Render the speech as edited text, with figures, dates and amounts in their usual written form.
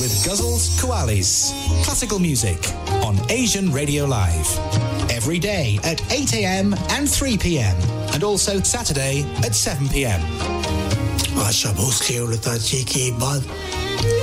With Guzzles Koalis. Classical music on Asian Radio Live. Every day at 8 a.m. and 3 p.m. And also Saturday at 7 p.m. Asha Bhosle और लता जी की बात